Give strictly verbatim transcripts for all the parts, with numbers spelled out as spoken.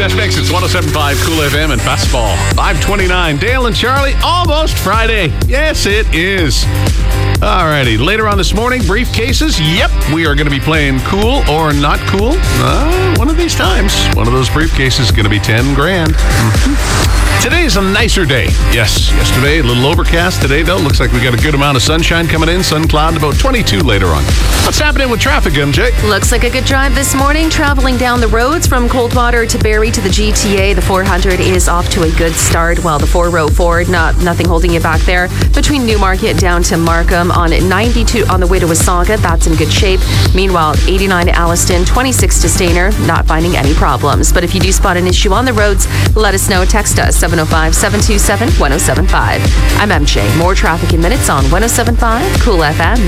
That's next. It's one oh seven point five Cool F M and Fastball. five twenty-nine. Dale and Charlie, almost Friday. Yes, it is. Alrighty. Later on this morning, briefcases. Yep, we are going to be playing cool or not cool. Uh, one of these times, one of those briefcases is going to be ten grand. Mm-hmm. Today's a nicer day. Yes, yesterday a little overcast. Today, though, looks like we got a good amount of sunshine coming in. Sun cloud about twenty-two later on. What's happening with traffic, M J? Looks like a good drive this morning. Traveling down the roads from Coldwater to Barrie to the G T A. The four hundred is off to a good start, while the four oh four, not nothing holding you back there. Between Newmarket down to Markham on ninety-two on the way to Wasaga, that's in good shape. Meanwhile, eighty-nine to Alliston, twenty-six to Stayner, not finding any problems. But if you do spot an issue on the roads, let us know. Text us seven oh five, seven two seven, one oh seven five. I'm M J. More traffic in minutes on one oh seven point five Cool F M.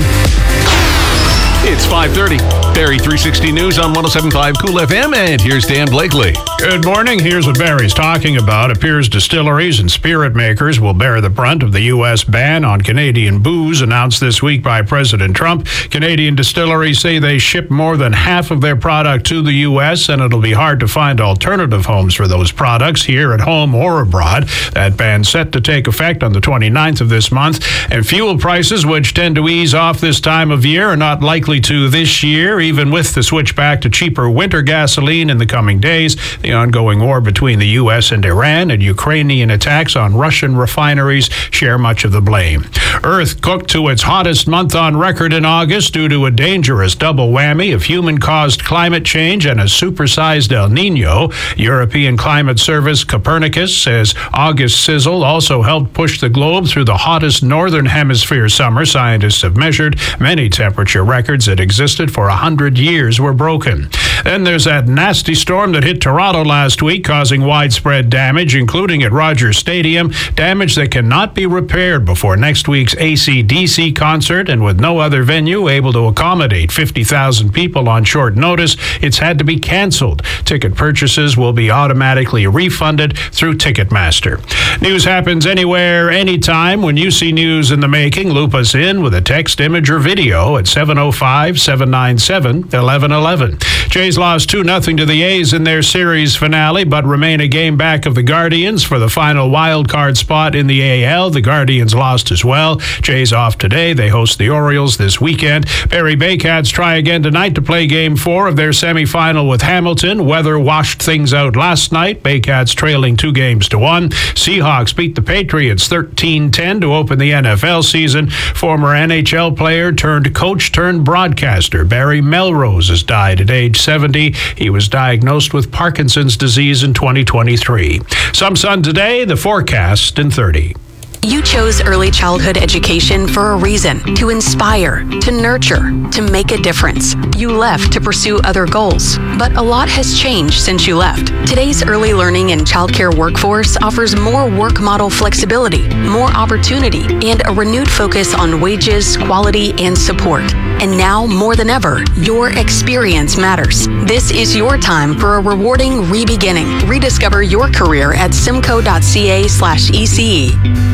It's five thirty. Barrie three sixty News on one oh seven point five Cool F M, and here's Dan Blakely. Good morning. Here's what Barrie's talking about. Appears distilleries and spirit makers will bear the brunt of the U S ban on Canadian booze announced this week by President Trump. Canadian distilleries say they ship more than half of their product to the U S, and it'll be hard to find alternative homes for those products here at home or abroad. That ban set to take effect on the twenty-ninth of this month, and fuel prices, which tend to ease off this time of year, are not likely to this year, even with the switch back to cheaper winter gasoline in the coming days. The ongoing war between the U S and Iran and Ukrainian attacks on Russian refineries share much of the blame. Earth cooked to its hottest month on record in August due to a dangerous double whammy of human-caused climate change and a supersized El Nino. European Climate Service Copernicus says August sizzle also helped push the globe through the hottest northern hemisphere summer. Scientists have measured many temperature records that existed for a hundred years were broken. Then there's that nasty storm that hit Toronto last week, causing widespread damage, including at Rogers Stadium, damage that cannot be repaired before next week's A C D C concert, and with no other venue able to accommodate fifty thousand people on short notice, it's had to be canceled. Ticket purchases will be automatically refunded through Ticketmaster. News happens anywhere, anytime. When you see news in the making, loop us in with a text, image, or video at seven oh five, seven nine seven, eleven eleven. Jays lost two nothing to the A's in their series finale, but remain a game back of the Guardians for the final wild card spot in the A L. The Guardians lost as well. Jays off today. They host the Orioles this weekend. Barrie Baycats try again tonight to play game four of their semifinal with Hamilton. Weather washed things out last night. Baycats trailing two games to one. Seahawks beat the Patriots thirteen ten to open the N F L season. Former N H L player turned coach turned broadcaster Barry Melrose has died at age seventy. He was diagnosed with Parkinson's disease in twenty twenty-three. Some sun today, the forecast in thirty. You chose early childhood education for a reason, to inspire, to nurture, to make a difference. You left to pursue other goals, but a lot has changed since you left. Today's early learning and childcare workforce offers more work model flexibility, more opportunity, and a renewed focus on wages, quality, and support. And now, more than ever, your experience matters. This is your time for a rewarding re-beginning. Rediscover your career at simcoe.ca slash ECE.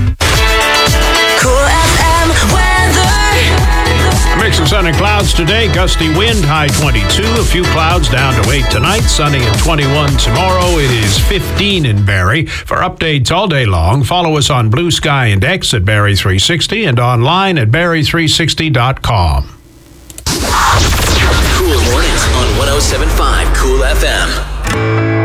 Cool F M weather. A mix of sun and clouds today. Gusty wind, high twenty-two. A few clouds down to eight tonight. Sunny and twenty-one tomorrow. It is fifteen in Barrie. For updates all day long, follow us on Blue Sky and X at Barrie three sixty and online at barrie three sixty dot com. Cool mornings on one oh seven point five Cool F M.